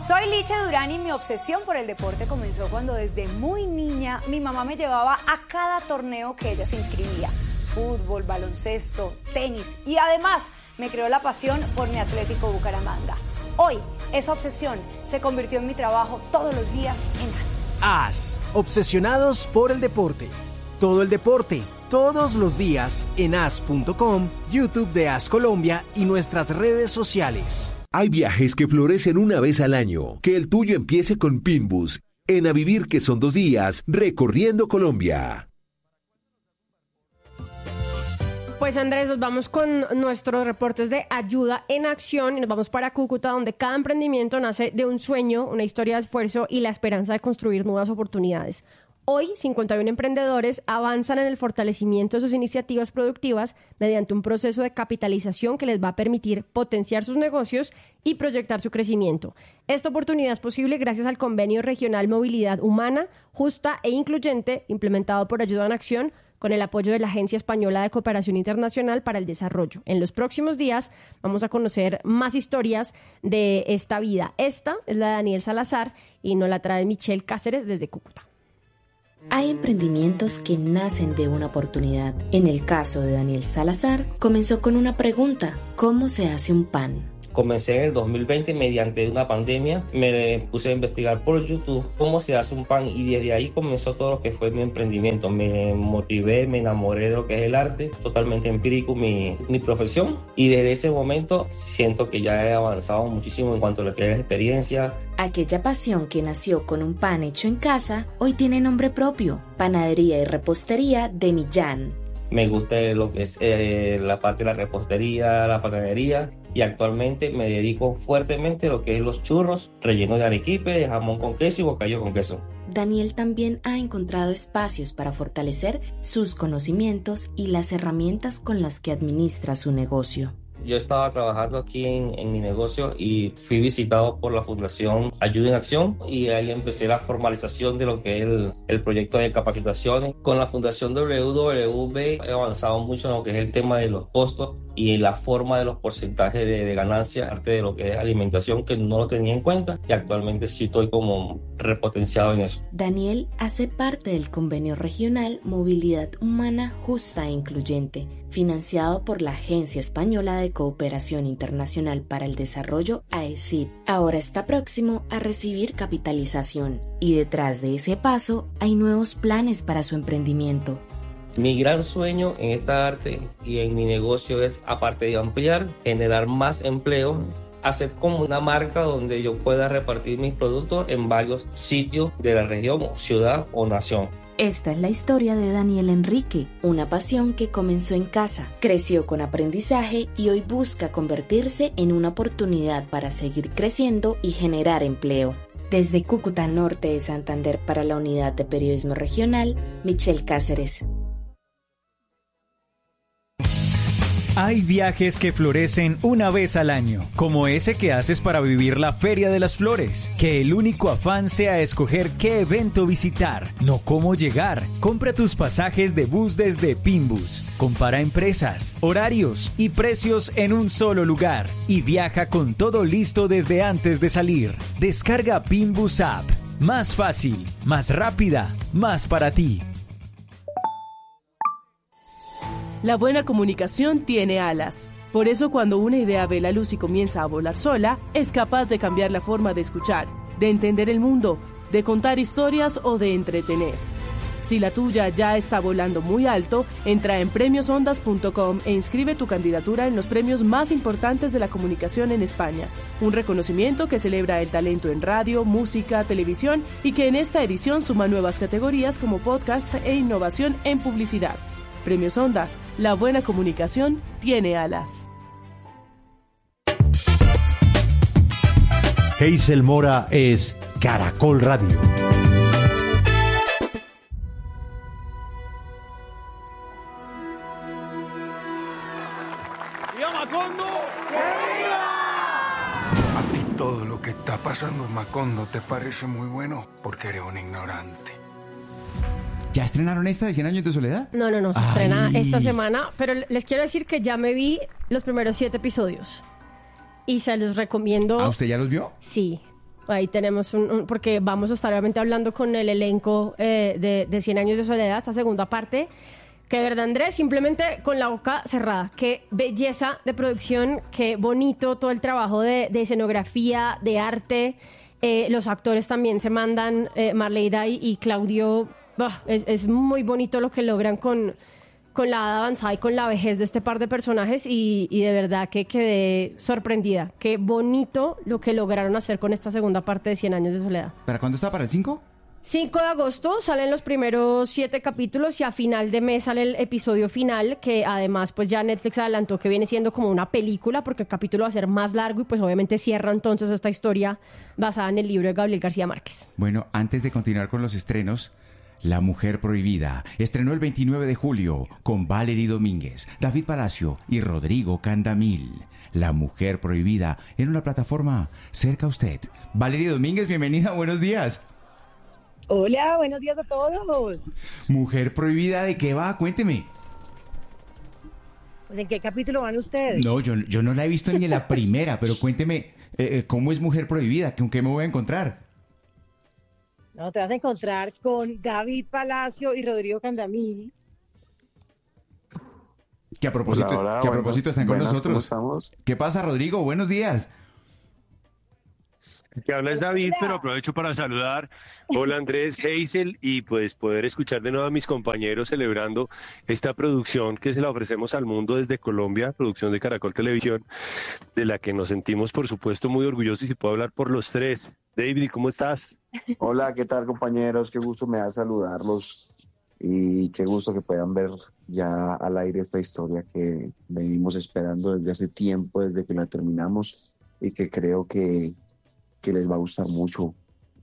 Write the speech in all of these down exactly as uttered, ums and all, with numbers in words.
Soy Licha Durán y mi obsesión por el deporte comenzó cuando desde muy niña mi mamá me llevaba a cada torneo que ella se inscribía. Fútbol, baloncesto, tenis y además me creó la pasión por mi Atlético Bucaramanga. Hoy, esa obsesión se convirtió en mi trabajo todos los días en A S. A S, obsesionados por el deporte. Todo el deporte, todos los días en A S punto com, YouTube de A S Colombia y nuestras redes sociales. Hay viajes que florecen una vez al año. Que el tuyo empiece con Pinbus. En A Vivir, que son dos días, recorriendo Colombia. Pues Andrés, nos vamos con nuestros reportes de Ayuda en Acción y nos vamos para Cúcuta, donde cada emprendimiento nace de un sueño, una historia de esfuerzo y la esperanza de construir nuevas oportunidades. Hoy, cincuenta y uno emprendedores avanzan en el fortalecimiento de sus iniciativas productivas mediante un proceso de capitalización que les va a permitir potenciar sus negocios y proyectar su crecimiento. Esta oportunidad es posible gracias al Convenio Regional Movilidad Humana, Justa e Incluyente, implementado por Ayuda en Acción, con el apoyo de la Agencia Española de Cooperación Internacional para el Desarrollo. En los próximos días vamos a conocer más historias de esta vida. Esta es la de Daniel Salazar y nos la trae Michelle Cáceres desde Cúcuta. Hay emprendimientos que nacen de una oportunidad. En el caso de Daniel Salazar, comenzó con una pregunta: ¿cómo se hace un pan? Comencé en el dos mil veinte mediante una pandemia, me puse a investigar por YouTube cómo se hace un pan y desde ahí comenzó todo lo que fue mi emprendimiento. Me motivé, me enamoré de lo que es el arte, totalmente empírico mi, mi profesión, y desde ese momento siento que ya he avanzado muchísimo en cuanto a lo que es experiencia. Aquella pasión que nació con un pan hecho en casa, hoy tiene nombre propio: Panadería y Repostería de Millán. Me gusta lo que es eh, la parte de la repostería, la panadería, y actualmente me dedico fuertemente a lo que es los churros rellenos de arequipe, de jamón con queso y bocadillo con queso. Daniel también ha encontrado espacios para fortalecer sus conocimientos y las herramientas con las que administra su negocio. Yo estaba trabajando aquí en, en mi negocio y fui visitado por la Fundación Ayuda en Acción y ahí empecé la formalización de lo que es el, el proyecto de capacitaciones. Con la Fundación W W B he avanzado mucho en lo que es el tema de los costos y la forma de los porcentajes de, de ganancia, aparte de lo que es alimentación, que no lo tenía en cuenta, y actualmente sí estoy como repotenciado en eso. Daniel hace parte del Convenio Regional Movilidad Humana Justa e Incluyente, financiado por la Agencia Española de Cooperación Internacional para el Desarrollo, A E C I D. Ahora está próximo a recibir capitalización y detrás de ese paso hay nuevos planes para su emprendimiento. Mi gran sueño en esta arte y en mi negocio es, aparte de ampliar, generar más empleo, hacer como una marca donde yo pueda repartir mis productos en varios sitios de la región, ciudad o nación. Esta es la historia de Daniel Enrique, una pasión que comenzó en casa, creció con aprendizaje y hoy busca convertirse en una oportunidad para seguir creciendo y generar empleo. Desde Cúcuta, norte de Santander, para la Unidad de Periodismo Regional, Michelle Cáceres. Hay viajes que florecen una vez al año, como ese que haces para vivir la Feria de las Flores. Que el único afán sea escoger qué evento visitar, no cómo llegar. Compra tus pasajes de bus desde Pinbus. Compara empresas, horarios y precios en un solo lugar. Y viaja con todo listo desde antes de salir. Descarga Pinbus App. Más fácil, más rápida, más para ti. La buena comunicación tiene alas. Por eso, cuando una idea ve la luz y comienza a volar sola, es capaz de cambiar la forma de escuchar, de entender el mundo, de contar historias o de entretener. Si la tuya ya está volando muy alto, entra en premios ondas punto com e inscribe tu candidatura en los premios más importantes de la comunicación en España. Un reconocimiento que celebra el talento en radio, música, televisión y que en esta edición suma nuevas categorías como podcast e innovación en publicidad. Premios Ondas, la buena comunicación tiene alas. Hazel Mora es Caracol Radio. ¡Viva Macondo! A ti todo lo que está pasando en Macondo te parece muy bueno porque eres un ignorante. ¿Ya estrenaron esta de cien años de soledad? No, no, no, se Ay. estrena esta semana, pero les quiero decir que ya me vi los primeros siete episodios y se los recomiendo. ¿Ah, usted ya los vio? Sí, Ahí tenemos un, un- porque vamos a estar obviamente hablando con el elenco eh, de, de Cien Años de Soledad, esta segunda parte, que de verdad, Andrés, simplemente con la boca cerrada. Qué belleza de producción, qué bonito todo el trabajo de, de escenografía, de arte. Eh, los actores también se mandan, eh, Marleida y, y Claudio, bah, es, es muy bonito lo que logran con, con la edad avanzada y con la vejez de este par de personajes y, y de verdad que quedé sorprendida. Qué bonito lo que lograron hacer con esta segunda parte de Cien Años de Soledad. ¿Para cuándo está? ¿Para el cinco? cinco de agosto salen los primeros siete capítulos y a final de mes sale el episodio final, que además pues ya Netflix adelantó que viene siendo como una película porque el capítulo va a ser más largo y pues obviamente cierra entonces esta historia basada en el libro de Gabriel García Márquez. Bueno, antes de continuar con los estrenos, La Mujer Prohibida estrenó el veintinueve de julio con Valerie Domínguez, David Palacio y Rodrigo Candamil. La Mujer Prohibida en una plataforma cerca a usted. Valerie Domínguez, bienvenida, buenos días. Hola, buenos días a todos. Mujer Prohibida, ¿de qué va? Cuénteme. Pues, ¿en qué capítulo van ustedes? No, yo, yo no la he visto ni en la primera, pero cuénteme, eh, eh, ¿cómo es Mujer Prohibida? ¿Con qué me voy a encontrar? No, te vas a encontrar con David Palacio y Rodrigo Candamil. Que a propósito, Hola, hola, que a buenas, propósito están con buenas, nosotros. ¿cómo estamos? ¿Qué pasa, Rodrigo? Buenos días. Que habla es David, pero aprovecho para saludar. Hola Andrés, Hazel, y pues poder escuchar de nuevo a mis compañeros celebrando esta producción que se la ofrecemos al mundo desde Colombia, producción de Caracol Televisión, de la que nos sentimos por supuesto muy orgullosos y si puedo hablar por los tres. David, ¿cómo estás? Hola, ¿qué tal, compañeros? Qué gusto me da saludarlos y qué gusto que puedan ver ya al aire esta historia que venimos esperando desde hace tiempo, desde que la terminamos y que creo que, que les va a gustar mucho.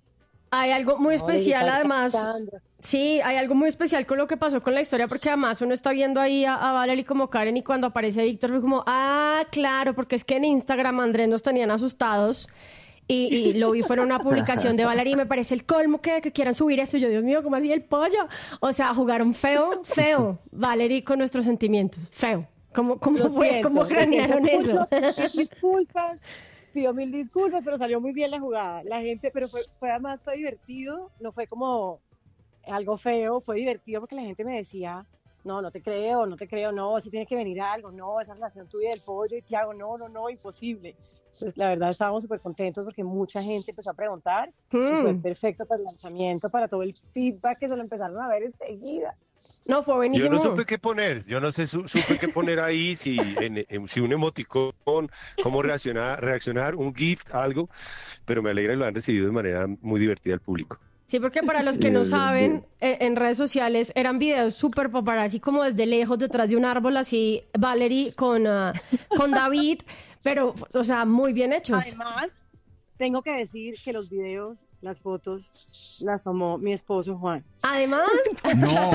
Hay algo muy No, especial, le además. encantando. Sí, hay algo muy especial con lo que pasó con la historia, porque además uno está viendo ahí a, a Valerie como Karen y cuando aparece Víctor fue como, ah, claro, porque es que en Instagram Andrés nos tenían asustados y, y lo vi, fuera una publicación de Valerie y me parece el colmo que, que quieran subir esto. Yo, Dios mío, ¿cómo así el pollo? O sea, jugaron feo, feo, Valerie con nuestros sentimientos, feo. ¿Cómo, cómo, Lo fue, siento, ¿cómo lo cranearon siento eso? mucho. Mil disculpas, pido mil disculpas, pero salió muy bien la jugada. La gente, pero fue, fue además fue divertido, no fue como algo feo, fue divertido porque la gente me decía, no, no te creo, no te creo, no, si tiene que venir algo, no, esa relación tuya del pollo y Tiago, no, no, no, imposible. Pues la verdad estábamos súper contentos porque mucha gente empezó a preguntar y fue Mm. perfecto para el lanzamiento, para todo el feedback que se lo empezaron a ver enseguida. No, fue Yo buenísimo. no supe qué poner, yo no sé, su- supe qué poner ahí, si, en- en- si un emoticón, cómo reaccionar, reaccionar, un gift, algo, pero me alegra que lo han recibido de manera muy divertida al público. Sí, porque para los que no saben, eh, en redes sociales eran videos súper paparazzi, como desde lejos, detrás de un árbol, así, Valerie con, ah, con David, pero, o sea, muy bien hechos. Además, tengo que decir que los videos, las fotos, las tomó mi esposo Juan. Además, No,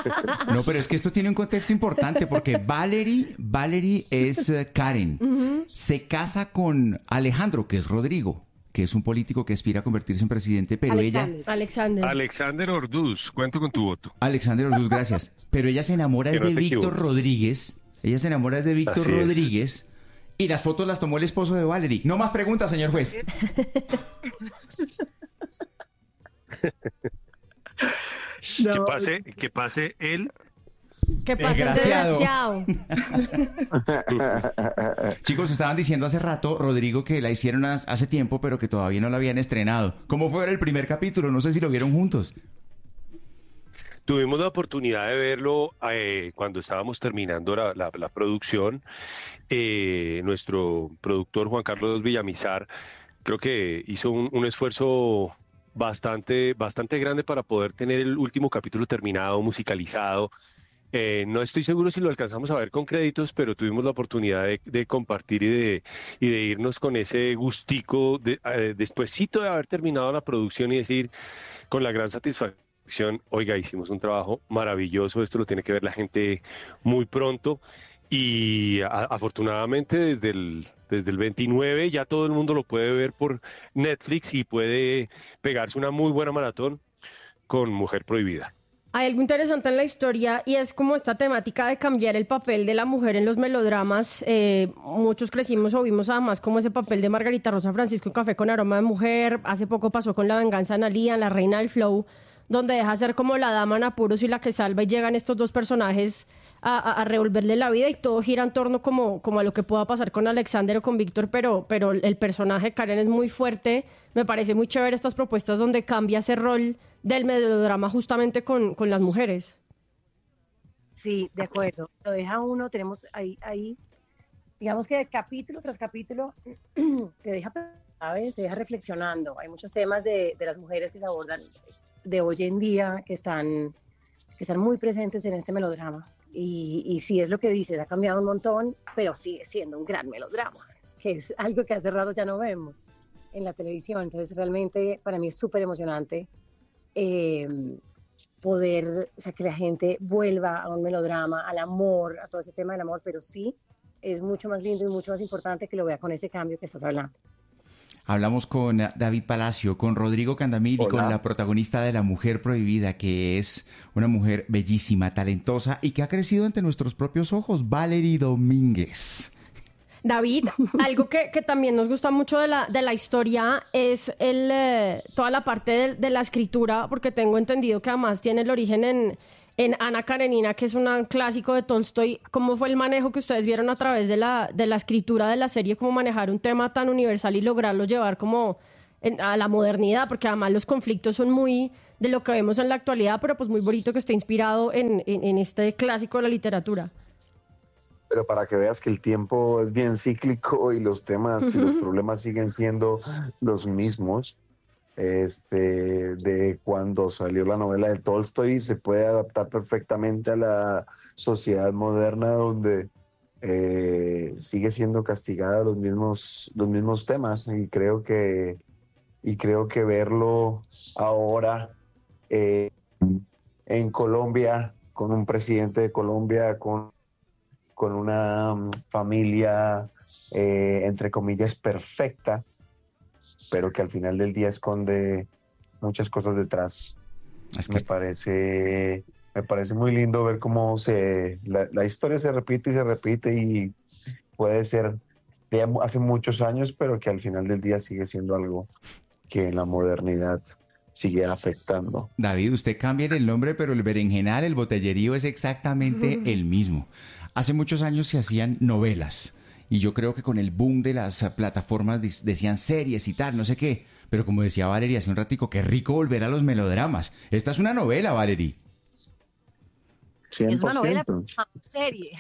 no, pero es que esto tiene un contexto importante porque Valerie, Valerie es eh, Karen. Ujú. Se casa con Alejandro, que es Rodrigo, que es un político que aspira a convertirse en presidente, pero ella... Alexander. Alexander Orduz, cuento con tu voto. Alexander Orduz, gracias. Pero ella se enamora Que es no de te Víctor equivoques. Rodríguez. Ella se enamora es de Víctor Así es. Rodríguez. Y las fotos las tomó el esposo de Valerie. No más preguntas, señor juez. Que pase, que pase él. que pasa el Desgraciado. desgraciado. Chicos, estaban diciendo hace rato, Rodrigo, que la hicieron as- hace tiempo, pero que todavía no la habían estrenado. ¿Cómo fue el primer capítulo? No sé si lo vieron juntos. Tuvimos la oportunidad de verlo eh, cuando estábamos terminando la, la- la producción. Eh, nuestro productor Juan Carlos Villamizar creo que hizo un, un esfuerzo bastante, bastante grande para poder tener el último capítulo terminado, musicalizado. Eh, no estoy seguro si lo alcanzamos a ver con créditos, pero tuvimos la oportunidad de, de compartir y de, y de irnos con ese gustico de, eh, despuesito de haber terminado la producción y decir con la gran satisfacción, oiga, hicimos un trabajo maravilloso, esto lo tiene que ver la gente muy pronto y a- afortunadamente desde el, desde el veintinueve ya todo el mundo lo puede ver por Netflix y puede pegarse una muy buena maratón con Mujer Prohibida. Hay algo interesante en la historia y es como esta temática de cambiar el papel de la mujer en los melodramas. Eh, muchos crecimos o vimos además como ese papel de Margarita Rosa Francisco en Café con aroma de mujer. Hace poco pasó con La venganza de Analía, en La reina del flow, donde deja ser como la dama en apuros y la que salva, y llegan estos dos personajes a, a, a revolverle la vida, y todo gira en torno como, como a lo que pueda pasar con Alexander o con Víctor, pero, pero el personaje de Karen es muy fuerte. Me parece muy chévere estas propuestas donde cambia ese rol del melodrama justamente con, con las mujeres. Sí, de acuerdo. Lo deja uno, tenemos ahí, ahí digamos que capítulo tras capítulo te deja, ¿sabes? Te deja reflexionando. Hay muchos temas de, de las mujeres que se abordan de hoy en día que están, que están muy presentes en este melodrama. Y, y sí, es lo que dices, ha cambiado un montón, pero sigue siendo un gran melodrama, que es algo que hace rato ya no vemos en la televisión. Entonces realmente para mí es súper emocionante eh, poder, o sea, que la gente vuelva a un melodrama, al amor, a todo ese tema del amor, pero sí es mucho más lindo y mucho más importante que lo vea con ese cambio que estás hablando. Hablamos con David Palacio, con Rodrigo Candamil. Hola. Y con la protagonista de La mujer prohibida, que es una mujer bellísima, talentosa y que ha crecido ante nuestros propios ojos, Valerie Domínguez. David, algo que, que también nos gusta mucho de la, de la historia es el, eh, toda la parte de, de la escritura, porque tengo entendido que además tiene el origen en, en Ana Karenina, que es un clásico de Tolstoy. ¿Cómo fue el manejo que ustedes vieron a través de la, de la escritura de la serie, cómo manejar un tema tan universal y lograrlo llevar como en, a la modernidad? Porque además los conflictos son muy de lo que vemos en la actualidad, pero pues muy bonito que esté inspirado en, en, en este clásico de la literatura. Pero para que veas que el tiempo es bien cíclico y los temas y los problemas siguen siendo los mismos. Este, de cuando salió la novela de Tolstoy, se puede adaptar perfectamente a la sociedad moderna, donde eh, sigue siendo castigada los mismos, los mismos temas, y creo que, y creo que verlo ahora eh, en Colombia, con un presidente de Colombia, con con una um, familia, eh, entre comillas, perfecta, pero que al final del día esconde muchas cosas detrás. Es que... Me parece, me parece muy lindo ver cómo se la, la historia se repite y se repite, y puede ser de hace muchos años, pero que al final del día sigue siendo algo que en la modernidad sigue afectando. David, usted cambia el nombre, pero el berenjenal, el botellerío es exactamente uh-huh. el mismo. Hace muchos años se hacían novelas, y yo creo que con el boom de las plataformas decían series y tal, no sé qué. Pero como decía Valerie hace un ratico, qué rico volver a los melodramas. Esta es una novela, Valerie. cien por ciento. Es una novela, una serie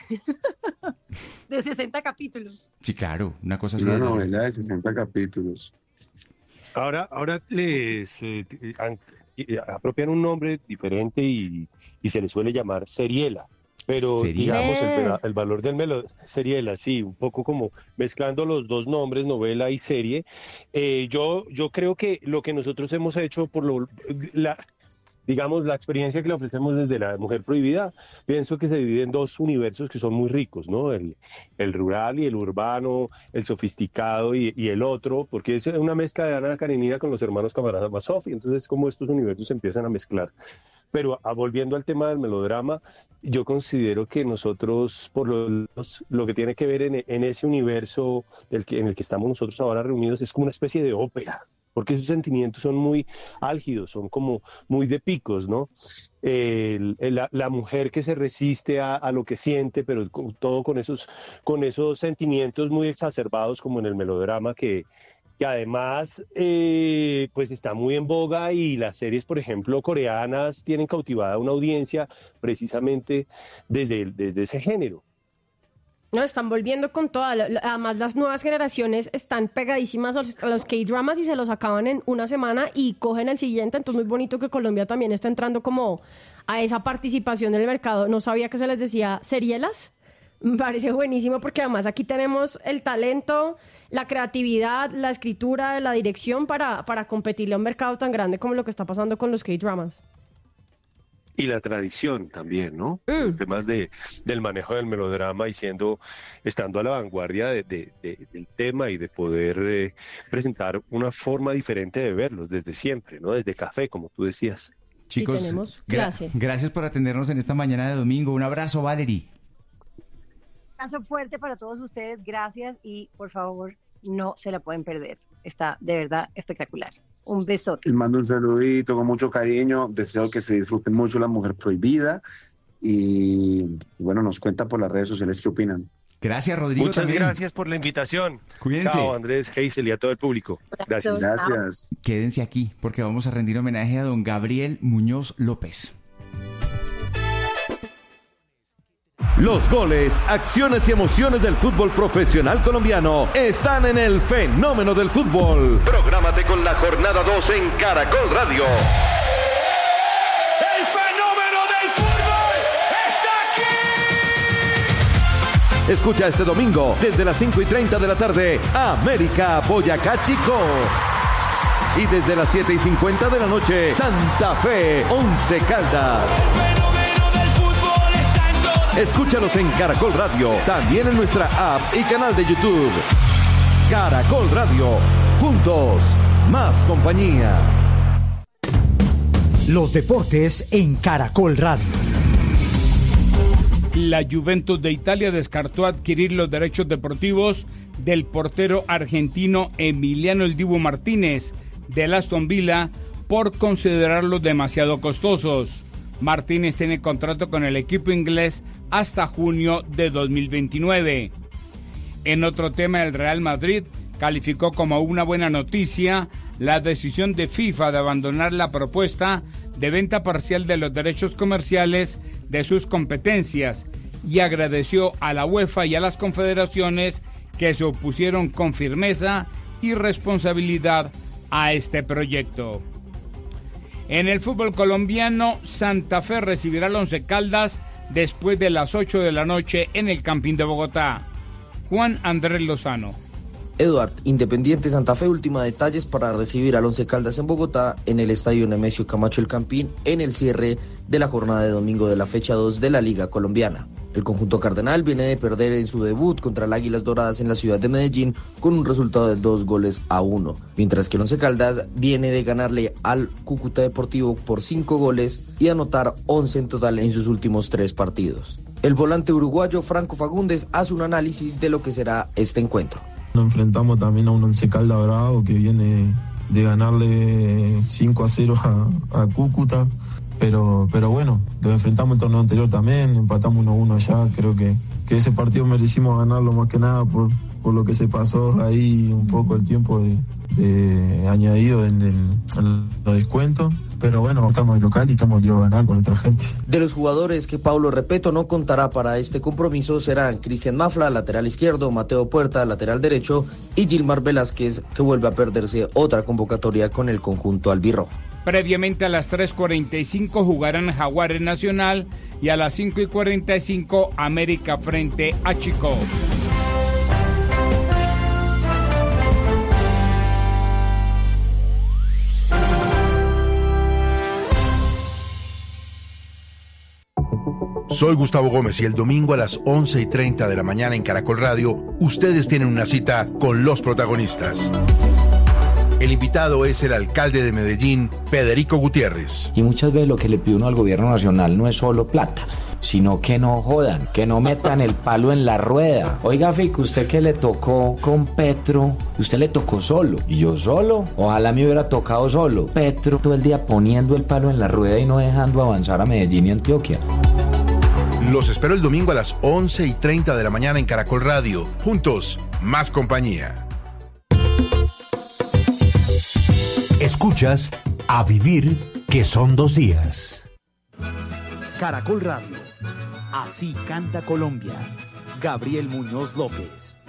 de sesenta capítulos. Sí, claro, una cosa así. Una novela de sesenta capítulos. Ahora, ahora les eh, eh, apropian un nombre diferente y, y se les suele llamar seriela. Pero ¿Seriela? digamos el, el valor del melo seriela, sí, un poco como mezclando los dos nombres, novela y serie. Eh, yo, yo creo que lo que nosotros hemos hecho por lo, la, digamos, la experiencia que le ofrecemos desde La mujer prohibida, pienso que se divide en dos universos que son muy ricos, ¿no? El, el rural y el urbano, el sofisticado y, y el otro, porque es una mezcla de Ana Karenina con los hermanos Karamazov, y entonces como estos universos se empiezan a mezclar. Pero a, volviendo al tema del melodrama, yo considero que nosotros, por lo, lo que tiene que ver en, en ese universo del que, en el que estamos nosotros ahora reunidos, es como una especie de ópera, porque esos sentimientos son muy álgidos, son como muy de picos, ¿no? El, el, la, la mujer que se resiste a, a lo que siente, pero con, todo con esos, con esos sentimientos muy exacerbados, como en el melodrama, que... que además eh, pues está muy en boga, y las series, por ejemplo, coreanas tienen cautivada una audiencia precisamente desde, desde ese género. No, están volviendo con toda. Además, las nuevas generaciones están pegadísimas a los, a los K-dramas y se los acaban en una semana y cogen el siguiente. Entonces, muy bonito que Colombia también está entrando como a esa participación del mercado. No sabía que se les decía serielas. Me parece buenísimo, porque además aquí tenemos el talento, la creatividad, la escritura, la dirección para, para competirle a un mercado tan grande como lo que está pasando con los K-dramas. Y la tradición también, ¿no? Mm. Temas de, del manejo del melodrama y siendo, estando a la vanguardia de, de, de, del tema, y de poder eh, presentar una forma diferente de verlos desde siempre, ¿no? Desde Café, como tú decías. Chicos, y tenemos gra- clase. gracias por atendernos en esta mañana de domingo. Un abrazo, Valerie. Un abrazo fuerte para todos ustedes, gracias y por favor no se la pueden perder. Está de verdad espectacular. Un besote. Les mando un saludito con mucho cariño. Deseo que se disfruten mucho La Mujer Prohibida. Y bueno, nos cuentan por las redes sociales qué opinan. Gracias, Rodrigo. Muchas también. gracias por la invitación. Cuídense. Chao, Andrés, Hazel y a todo el público. Gracias. Gracias. Quédense aquí porque vamos a rendir homenaje a don Gabriel Muñoz López. Los goles, acciones y emociones del fútbol profesional colombiano están en el Fenómeno del Fútbol. Prográmate con la jornada dos en Caracol Radio. ¡El fenómeno del fútbol está aquí! Escucha este domingo desde las cinco y treinta de la tarde América Boyacá Chico. Y desde las siete y cincuenta de la noche Santa Fe Once Caldas. Escúchalos en Caracol Radio, también en nuestra app y canal de YouTube. Caracol Radio, juntos, más compañía. Los deportes en Caracol Radio. La Juventus de Italia descartó adquirir los derechos deportivos del portero argentino Emiliano El Dibu Martínez del Aston Villa por considerarlos demasiado costosos. Martínez tiene contrato con el equipo inglés hasta junio de dos mil veintinueve. En otro tema, el Real Madrid calificó como una buena noticia la decisión de FIFA de abandonar la propuesta de venta parcial de los derechos comerciales de sus competencias y agradeció a la UEFA y a las confederaciones que se opusieron con firmeza y responsabilidad a este proyecto. En el fútbol colombiano, Santa Fe recibirá al Once Caldas después de las ocho de la noche en el Campín de Bogotá. Juan Andrés Lozano. Eduard, Independiente Santa Fe, última detalles para recibir al Once Caldas en Bogotá en el Estadio Nemesio Camacho El Campín en el cierre de la jornada de domingo de la fecha dos de la Liga Colombiana. El conjunto cardenal viene de perder en su debut contra el Águilas Doradas en la ciudad de Medellín con un resultado de dos goles a uno, mientras que el Once Caldas viene de ganarle al Cúcuta Deportivo por cinco goles y anotar once en total en sus últimos tres partidos. El volante uruguayo Franco Fagundes hace un análisis de lo que será este encuentro. Nos enfrentamos también a un Once Caldas bravo que viene de ganarle cinco a cero a, a Cúcuta. Pero, pero bueno, lo enfrentamos el torneo anterior también, empatamos uno a uno allá, creo que, que ese partido merecimos ganarlo más que nada por, por lo que se pasó ahí un poco el tiempo de, de añadido en, el, en los descuentos, pero bueno, estamos en local y estamos a ganar con nuestra gente. De los jugadores que Paulo Repeto no contará para este compromiso serán Cristian Mafla, lateral izquierdo, Mateo Puerta, lateral derecho y Gilmar Velázquez, que vuelve a perderse otra convocatoria con el conjunto albirrojo. Previamente a las tres cuarenta y cinco jugarán Jaguares Nacional y a las cinco y cuarenta y cinco América frente a Chico. Soy Gustavo Gómez y el domingo a las once y treinta de la mañana en Caracol Radio, ustedes tienen una cita con los protagonistas. El invitado es el alcalde de Medellín, Federico Gutiérrez. Y muchas veces lo que le pide uno al gobierno nacional no es solo plata, sino que no jodan, que no metan el palo en la rueda. Oiga, Fico, usted que le tocó con Petro, usted le tocó solo. ¿Y yo solo? Ojalá me hubiera tocado solo. Petro todo el día poniendo el palo en la rueda y no dejando avanzar a Medellín y Antioquia. Los espero el domingo a las once y treinta de la mañana en Caracol Radio. Juntos, más compañía. Escuchas A Vivir, que son dos días. Caracol Radio. Así canta Colombia. Gabriel Muñoz López.